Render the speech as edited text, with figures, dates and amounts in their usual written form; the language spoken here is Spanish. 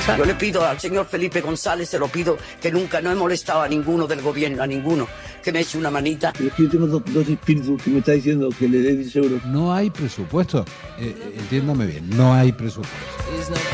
cosa. Yo le pido al señor Felipe González, se lo pido, que nunca no he molestado a ninguno del gobierno, a ninguno, que me eche una manita. Es que yo tengo dos espíritus que me está diciendo que le dé 10 euros. No hay presupuesto. Entiéndame bien, no hay presupuesto.